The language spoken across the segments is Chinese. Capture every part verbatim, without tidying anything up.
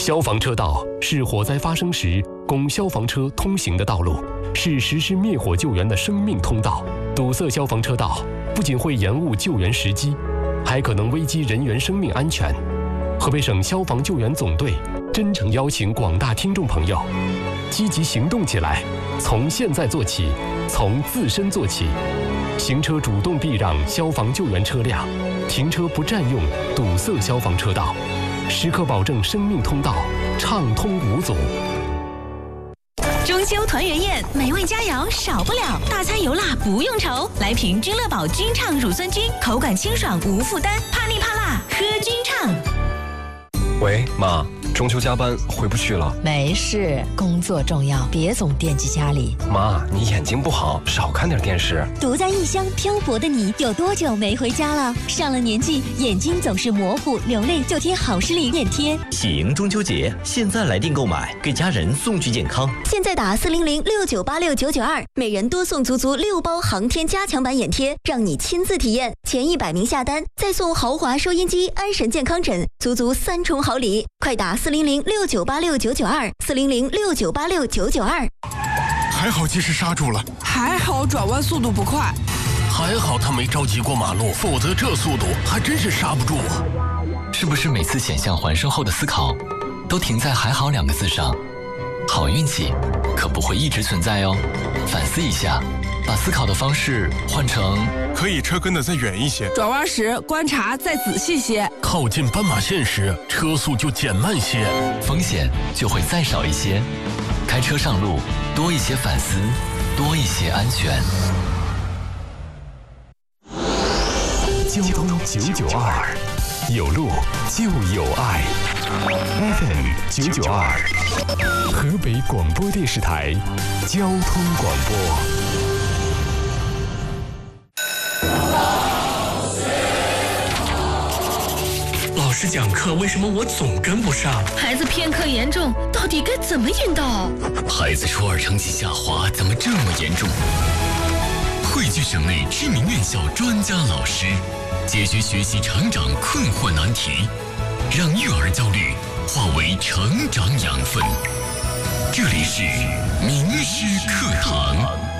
消防车道是火灾发生时供消防车通行的道路，是实施灭火救援的生命通道。堵塞消防车道不仅会延误救援时机，还可能危及人员生命安全。河北省消防救援总队真诚邀请广大听众朋友积极行动起来，从现在做起，从自身做起。行车主动避让消防救援车辆，停车不占用堵塞消防车道，时刻保证生命通道畅通无阻。 中秋团圆宴，美味佳肴少不了，大餐油辣不用愁。来瓶君乐宝君畅乳酸菌，口感清爽无负担，怕腻怕辣喝君畅。 喂，妈，中秋加班回不去了。 没事，工作重要，别总惦记家里。 妈，你眼睛不好，少看点电视。 独在异乡漂泊的你，有多久没回家了？上了年纪，眼睛总是模糊，流泪就贴好视力眼贴。 喜迎中秋节，现在来电购买，给家人送去健康。 现在打四零零六九八六九九二，每人多送足足六包航天加强版眼贴，让你亲自体验。前一百名下单，再送豪华收音机、安神健康枕，足足三重好礼。快打四零零六九八六九九二，四零零六九八六九九二。 还好及时刹住了， 还好转弯速度不快， 还好他没着急过马路，否则这速度还真是刹不住啊！ 是不是每次险象环生后的思考，都停在“还好”两个字上？好运气可不会一直存在哦，反思一下，把思考的方式换成可以车跟得再远一些， 转弯时观察再仔细些， 靠近斑马线时车速就减慢些， 风险就会再少一些。开车上路，多一些反思，多一些安全。 交通九九二，有路就有爱。F M 九九二，河北广播电视台交通广播。 老师讲课，为什么我总跟不上？ 孩子偏科严重，到底该怎么引导？ 孩子初二成绩下滑，怎么这么严重？汇聚省内知名院校专家老师，解决学习成长困惑难题，让育儿焦虑化为成长养分。这里是名师课堂。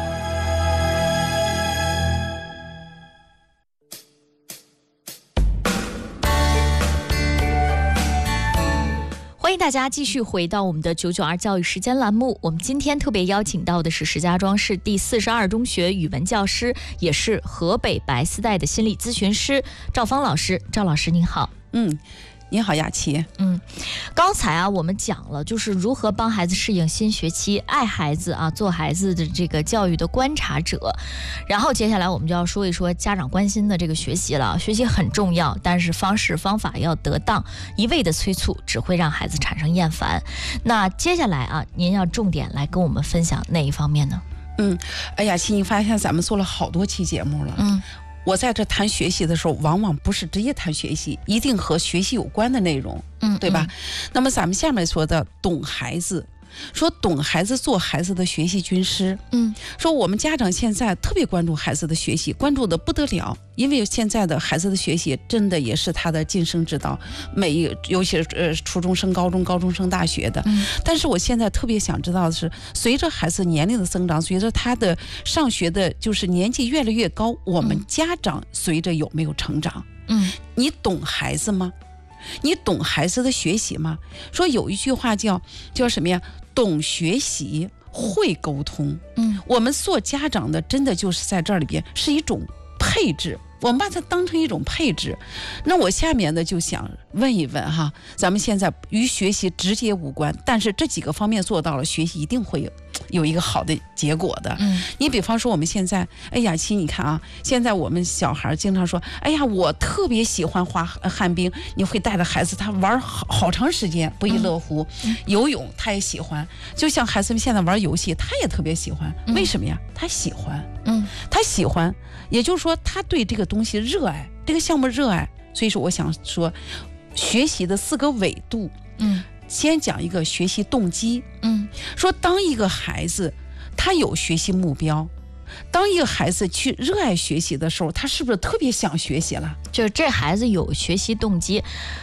欢迎大家继续回到我们的九九二教育时间栏目。我们今天特别邀请到的是石家庄市第四十二中学语文教师，也是河北白丝带的心理咨询师赵芳老师。赵老师您好。 嗯，你好雅琪。 嗯，刚才啊我们讲了就是如何帮孩子适应新学期，爱孩子啊，做孩子的这个教育的观察者。然后接下来我们就要说一说家长关心的这个学习了。学习很重要，但是方式方法要得当，一味的催促只会让孩子产生厌烦。那接下来啊，您要重点来跟我们分享哪一方面呢？ 嗯，哎雅琪，你发现咱们做了好多期节目了。 嗯。 我在这谈学习的时候，往往不是直接谈学习，一定和学习有关的内容， 嗯， 对吧？那么咱们下面说的懂孩子，说懂孩子做孩子的学习军师， 嗯， 说我们家长现在特别关注孩子的学习，关注的不得了，因为现在的孩子的学习真的也是他的晋升之道，每一尤其是呃初中升高中，高中升大学的。 嗯， 但是我现在特别想知道的是，随着孩子年龄的增长，随着他的上学的就是年纪越来越高，我们家长随着有没有成长？ 嗯， 你懂孩子吗？你懂孩子的学习吗？说有一句话叫叫什么呀？懂学习，会沟通。 嗯， 我们做家长的真的就是在这里边是一种配置，我们把它当成一种配置。那我下面呢就想问一问哈，咱们现在与学习直接无关，但是这几个方面做到了，学习一定会有有一个好的结果的。 嗯， 你比方说我们现在，哎雅琪，你看啊，现在我们小孩经常说，哎呀，我特别喜欢滑旱冰，你会带着孩子他玩好好长时间，不亦乐乎。嗯、游泳他也喜欢，就像孩子们现在玩游戏，他也特别喜欢。为什么呀？他喜欢， 嗯， 他喜欢，也就是说他对这个东西热爱，这个项目热爱。所以说，我想说，学习的四个维度， 嗯。 先讲一个学习动机， 嗯， 说当一个孩子他有学习目标，当一个孩子去热爱学习的时候，他是不是特别想学习了？ 就是这孩子有学习动机。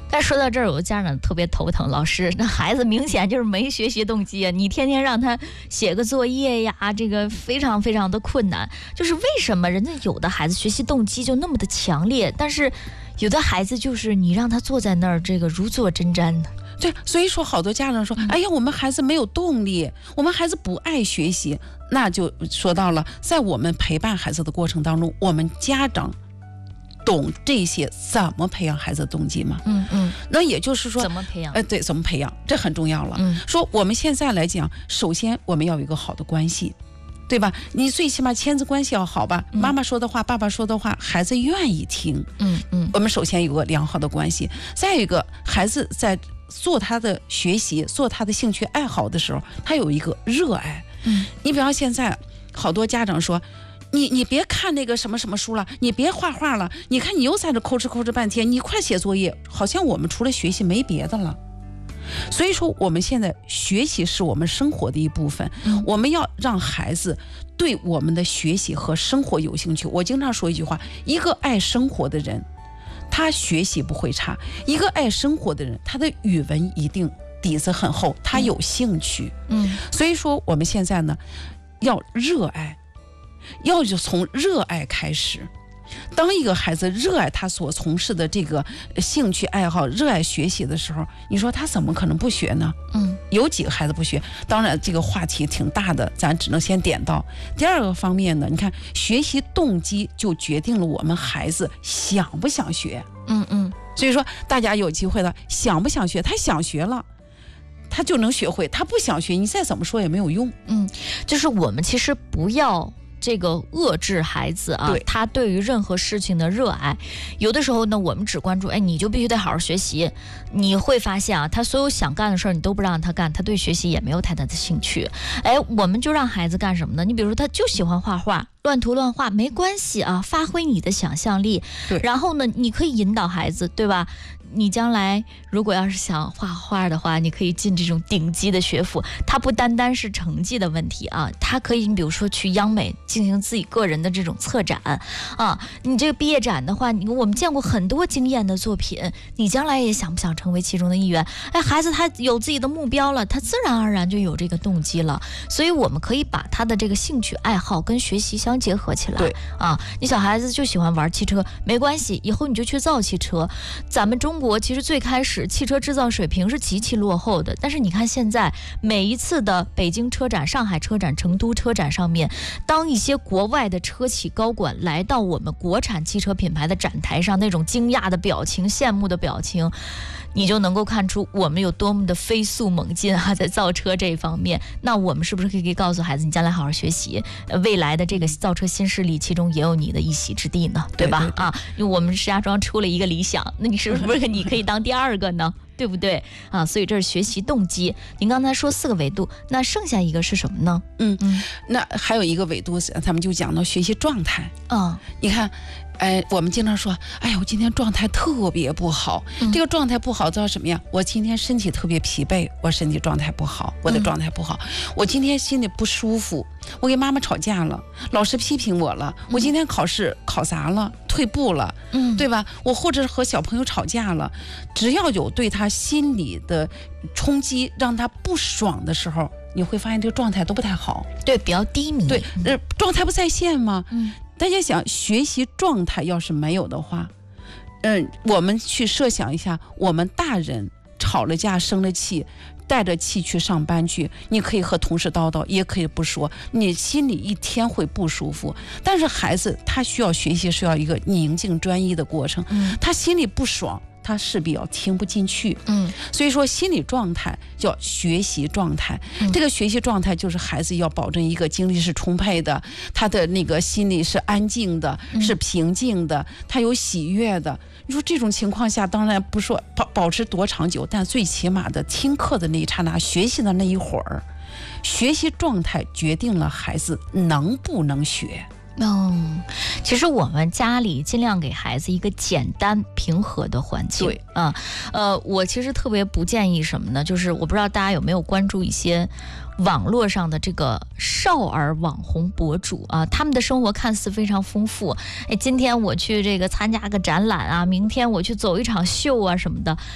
但说到这儿，有个家长特别头疼，老师，那孩子明显就是没学习动机啊！你天天让他写个作业呀，这个非常非常的困难。就是为什么人家有的孩子学习动机就那么的强烈，但是有的孩子就是你让他坐在那儿，这个如坐针毡呢？ 对，所以说好多家长说，哎呀，我们孩子没有动力，我们孩子不爱学习，那就说到了，在我们陪伴孩子的过程当中，我们家长懂这些怎么培养孩子的动机吗？ 嗯嗯， 那也就是说怎么培养？ 呃，对，怎么培养，这很重要了。 嗯， 说我们现在来讲，首先我们要有一个好的关系，对吧？你最起码亲子关系要好吧？嗯、妈妈说的话，爸爸说的话，孩子愿意听。 嗯嗯， 我们首先有个良好的关系，再有一个孩子在做他的学习、做他的兴趣爱好的时候，他有一个热爱。 嗯， 你比方现在好多家长说，你你别看那个什么什么书了，你别画画了，你看你又在这抠哧抠哧半天，你快写作业，好像我们除了学习没别的了。所以说我们现在学习是我们生活的一部分，嗯、我们要让孩子对我们的学习和生活有兴趣。我经常说一句话，一个爱生活的人，他学习不会差；一个爱生活的人，他的语文一定底子很厚，他有兴趣。 嗯， 所以说我们现在呢，要热爱，要就从热爱开始。当一个孩子热爱他所从事的这个兴趣爱好，热爱学习的时候，你说他怎么可能不学呢？ 嗯， 有几个孩子不学？当然这个话题挺大的，咱只能先点到。第二个方面呢，你看学习动机就决定了我们孩子想不想学。 嗯嗯， 所以说大家有机会了，想不想学？他想学了，他就能学会；他不想学，你再怎么说也没有用。 嗯，就是我们其实不要这个遏制孩子啊， 对他对于任何事情的热爱。有的时候呢，我们只关注，哎，你就必须得好好学习。你会发现啊，他所有想干的事儿，你都不让他干，他对学习也没有太大的兴趣。哎，我们就让孩子干什么呢？你比如说，他就喜欢画画。乱涂乱画没关系啊，发挥你的想象力。 对， 然后呢，你可以引导孩子，对吧？你将来如果要是想画画的话，你可以进这种顶级的学府。它不单单是成绩的问题啊，它可以你比如说去央美进行自己个人的这种策展啊。你这个毕业展的话，你我们见过很多惊艳的作品，你将来也想不想成为其中的一员？哎，孩子他有自己的目标了，他自然而然就有这个动机了。所以我们可以把他的这个兴趣爱好跟学习相结合起来。 对啊，你小孩子就喜欢玩汽车，没关系，以后你就去造汽车。咱们中国其实最开始汽车制造水平是极其落后的，但是你看现在每一次的北京车展、上海车展、成都车展上面，当一些国外的车企高管来到我们国产汽车品牌的展台上，那种惊讶的表情、羡慕的表情，你就能够看出我们有多么的飞速猛进啊，在造车这一方面。那我们是不是可以告诉孩子，你将来好好学习，未来的这个造车新势力其中也有你的一席之地呢，对吧？ 对对对啊，因为我们石家庄出了一个理想，那你是不是你可以当第二个呢？对不对啊？所以这是学习动机。您刚才说四个维度，那剩下一个是什么呢？ 嗯嗯，那还有一个维度，他们就讲到学习状态。 嗯， 你看。哎，我们经常说，哎呀，我今天状态特别不好。嗯、这个状态不好叫什么呀？我今天身体特别疲惫，我身体状态不好，我的状态不好。嗯、我今天心里不舒服，我跟妈妈吵架了，老师批评我了，我今天考试考砸了，退步了，嗯，对吧？我或者是和小朋友吵架了，只要有对他心理的冲击，让他不爽的时候，你会发现这个状态都不太好， 对，比较低迷， 对，呃，状态不在线吗？ 嗯。 大家想，学习状态要是没有的话，嗯，我们去设想一下，我们大人吵了架、生了气，带着气去上班去，你可以和同事叨叨，也可以不说，你心里一天会不舒服。但是孩子他需要学习，需要一个宁静专一的过程，嗯、他心里不爽。他势必要听不进去， 嗯， 所以说心理状态叫学习状态。嗯、这个学习状态就是孩子要保证一个精力是充沛的，他的那个心里是安静的，嗯、是平静的，他有喜悦的。你说这种情况下，当然不说保保持多长久，但最起码的听课的那一刹那，学习的那一会儿，学习状态决定了孩子能不能学。 嗯，其实我们家里尽量给孩子一个简单平和的环境。 对， 啊，呃，我其实特别不建议什么呢？就是我不知道大家有没有关注一些网络上的这个少儿网红博主啊，他们的生活看似非常丰富。哎，今天我去这个参加个展览啊，明天我去走一场秀啊什么的。